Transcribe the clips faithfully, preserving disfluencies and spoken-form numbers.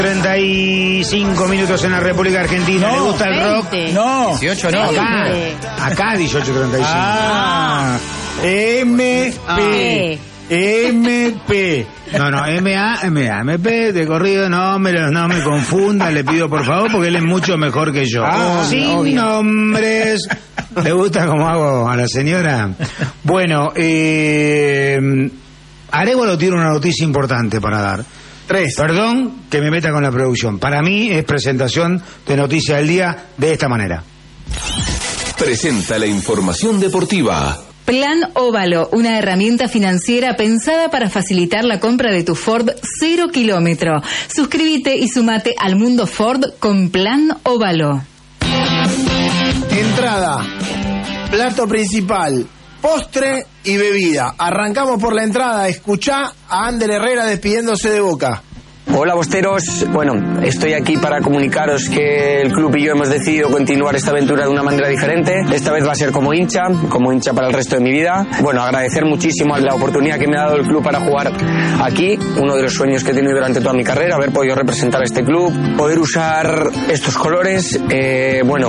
treinta y cinco minutos en la República Argentina. No, ¿Le gusta el rock? No. dieciocho no. Acá, acá dieciocho treinta y cinco. Ah. M P. M P. No, no, M A, M A, M P de corrido, no me, lo- no me confunda, le pido por favor, porque él es mucho mejor que yo. Ah, Sin obvio. nombres. ¿Le gusta cómo hago a la señora? Bueno, eh, Arévalo tiene una noticia importante para dar. Tres. Perdón que me meta con la producción. Para mí es presentación de Noticia del Día de esta manera. Presenta la información deportiva. Plan Óvalo, una herramienta financiera pensada para facilitar la compra de tu Ford cero kilómetro. Suscríbete y sumate al mundo Ford con Plan Óvalo. Entrada, plato principal, postre y bebida. Arrancamos por la entrada. Escuchá a Ander Herrera despidiéndose de Boca. Hola bosteros, bueno, estoy aquí para comunicaros que el club y yo hemos decidido continuar esta aventura de una manera diferente. Esta vez va a ser como hincha, como hincha para el resto de mi vida. Bueno, agradecer muchísimo la oportunidad que me ha dado el club para jugar aquí, uno de los sueños que he tenido durante toda mi carrera, haber podido representar a este club, poder usar estos colores, eh, bueno...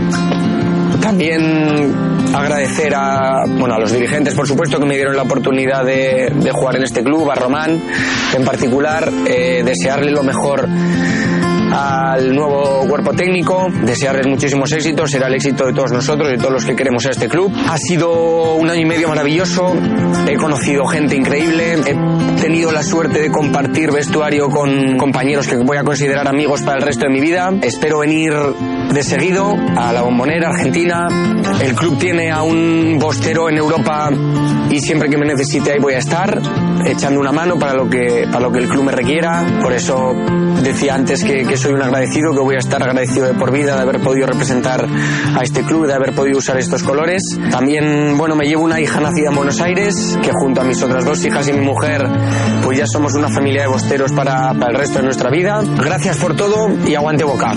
También agradecer a, bueno, a los dirigentes, por supuesto, que me dieron la oportunidad de, de jugar en este club, a Román en particular, eh, desearle lo mejor al nuevo cuerpo técnico, desearles muchísimos éxitos, será el éxito de todos nosotros y de todos los que queremos a este club. Ha sido un año y medio maravilloso, he conocido gente increíble, he tenido la suerte de compartir vestuario con compañeros que voy a considerar amigos para el resto de mi vida. Espero venir de seguido a la Bombonera, Argentina. El club tiene a un bostero en Europa y siempre que me necesite ahí voy a estar, echando una mano para lo que, para lo que el club me requiera. Por eso decía antes que, que soy un agradecido, que voy a estar agradecido de por vida de haber podido representar a este club, de haber podido usar estos colores. También, bueno, me llevo una hija nacida en Buenos Aires, que junto a mis otras dos hijas y mi mujer, pues ya somos una familia de bosteros para, para el resto de nuestra vida. Gracias por todo y aguante Boca.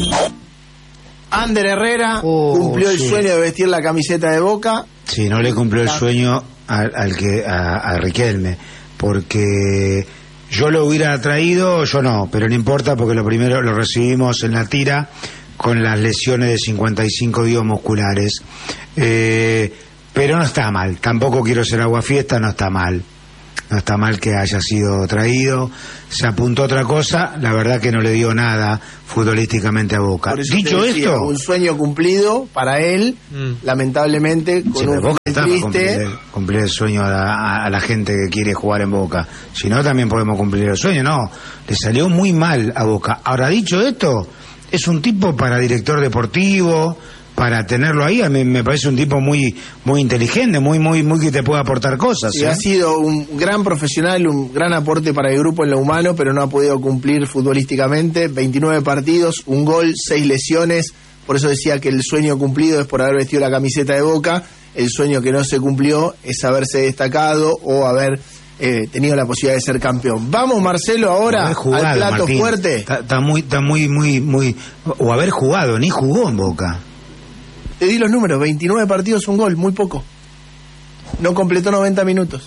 Ander Herrera Oh, cumplió el sí. sueño de vestir la camiseta de Boca. Sí, no le cumplió el sueño al, al que a, a Riquelme, porque yo lo hubiera traído, yo no, pero no importa porque lo primero lo recibimos en la tira con las lesiones de cincuenta y cinco días musculares, eh, pero no está mal, tampoco quiero ser aguafiesta, no está mal. No está mal que haya sido traído, se apuntó a otra cosa, la verdad que no le dio nada futbolísticamente a Boca. Por eso Dicho te decía, esto, un sueño cumplido para él, Mm. lamentablemente, con sí, un pero Boca final está para cumplir, triste. el- cumplir el sueño a la, a- a la gente que quiere jugar en Boca. Si no, también podemos cumplir el sueño. No, le salió muy mal a Boca. Ahora, dicho esto, es un tipo para director deportivo, para tenerlo ahí. A mí me parece un tipo muy muy inteligente, muy muy muy que te puede aportar cosas. Sí, ¿eh? ha sido un gran profesional, un gran aporte para el grupo en lo humano, pero no ha podido cumplir futbolísticamente. veintinueve partidos, un gol, seis lesiones. Por eso decía que el sueño cumplido es por haber vestido la camiseta de Boca. El sueño que no se cumplió es haberse destacado o haber eh, tenido la posibilidad de ser campeón. Vamos, Marcelo, ahora Haber jugado, al plato Martín. fuerte. Está, está muy, está muy, muy, muy. O haber jugado, ni jugó en Boca. Te di los números, veintinueve partidos, un gol, muy poco. No completó noventa minutos.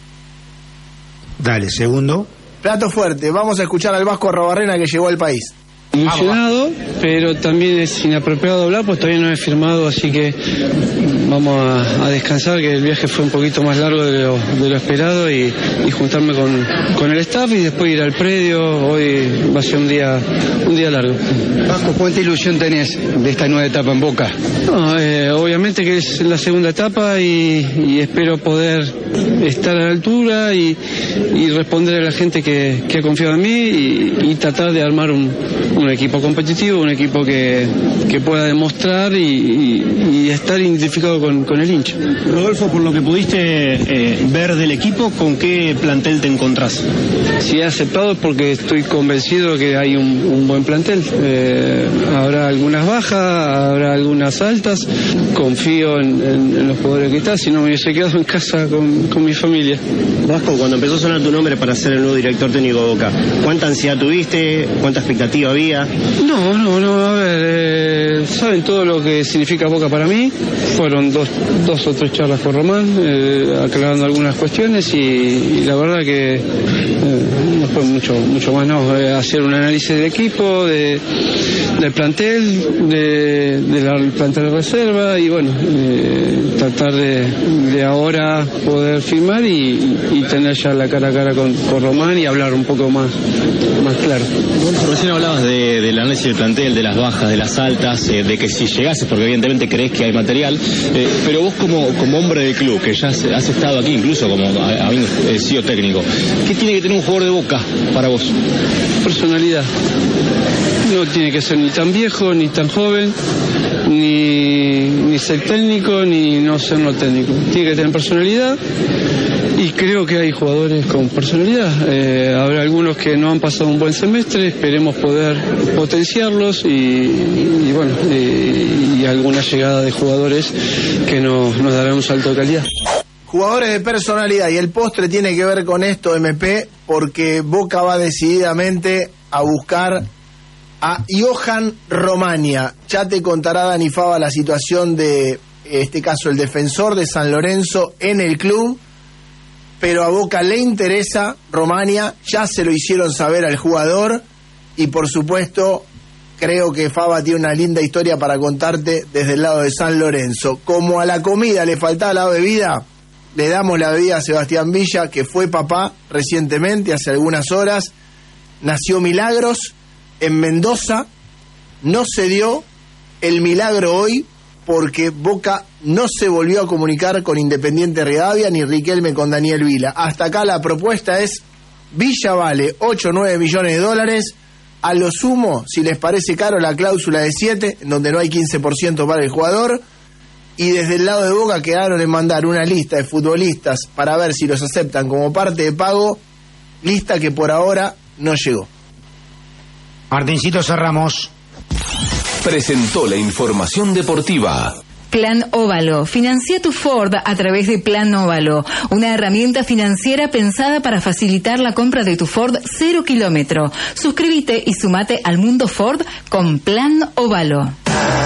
Dale, segundo. Plato fuerte, vamos a escuchar al Vasco Arrobarrena que llegó al país. Emocionado, pero también es inapropiado hablar, pues todavía no he firmado, así que vamos a, a descansar, que el viaje fue un poquito más largo de lo, de lo esperado y, y juntarme con, con el staff y después ir al predio. Hoy va a ser un día un día largo. Vasco, ¿cuánta ilusión tenés de esta nueva etapa en Boca? No, eh, obviamente que es la segunda etapa y, y espero poder estar a la altura y, y responder a la gente que, que ha confiado en mí y, y tratar de armar un, un equipo competitivo, un equipo que, que pueda demostrar y, y, y estar identificado con, con el hincha. Rodolfo, por lo que pudiste eh, ver del equipo, ¿con qué plantel te encontrás? Si he aceptado es porque estoy convencido que hay un, un buen plantel. Eh, habrá algunas bajas, habrá algunas altas. Confío en, en, en los jugadores que están, si no me hubiese quedado en casa con, con mi familia. Vasco, cuando empezó a sonar tu nombre para ser el nuevo director técnico de Boca, ¿cuánta ansiedad tuviste? ¿Cuánta expectativa había? día? No, no, no, a ver, eh, saben todo lo que significa Boca para mí. Fueron dos, dos o tres charlas con Román, eh, aclarando algunas cuestiones y, y la verdad que eh, no fue mucho, mucho más, no, eh, hacer un análisis del equipo, de, del plantel, de, de la, del plantel de reserva y bueno, eh, tratar de, de ahora poder firmar y, y tener ya la cara a cara con, con Román y hablar un poco más, más claro. Bueno, recién hablabas de, del análisis del plantel, de las bajas, de las altas, eh, de que si llegases, porque evidentemente crees que hay material, eh, pero vos como, como hombre del club, que ya has, has estado aquí, incluso como habiendo eh, sido técnico, ¿qué tiene que tener un jugador de Boca para vos? Personalidad. No tiene que ser ni tan viejo, ni tan joven, ni, ni ser técnico, ni no ser no técnico. Tiene que tener personalidad. Y creo que hay jugadores con personalidad. Eh, habrá algunos que no han pasado un buen semestre, esperemos poder potenciarlos y, y bueno, y, y alguna llegada de jugadores que nos, nos darán un salto de calidad. Jugadores de personalidad, y el postre tiene que ver con esto, M P, porque Boca va decididamente a buscar a Johan Romania. Ya te contará Dani Fava la situación de, en este caso, el defensor de San Lorenzo en el club. Pero a Boca le interesa Romania, ya se lo hicieron saber al jugador y por supuesto creo que Fava tiene una linda historia para contarte desde el lado de San Lorenzo. Como a la comida le faltaba la bebida, le damos la bebida a Sebastián Villa, que fue papá recientemente, hace algunas horas, nació Milagros en Mendoza, no se dio el milagro hoy porque Boca no se volvió a comunicar con Independiente Rivadavia ni Riquelme con Daniel Vila. Hasta acá la propuesta es: Villa vale ocho o nueve millones de dólares, a lo sumo, si les parece caro, la cláusula de siete, en donde no hay quince por ciento para el jugador, y desde el lado de Boca quedaron en mandar una lista de futbolistas para ver si los aceptan como parte de pago, lista que por ahora no llegó. Martincito, cerramos. Presentó la información deportiva. Plan Óvalo. Financia tu Ford a través de Plan Óvalo, una herramienta financiera pensada para facilitar la compra de tu Ford cero kilómetro. Suscríbete y sumate al mundo Ford con Plan Óvalo.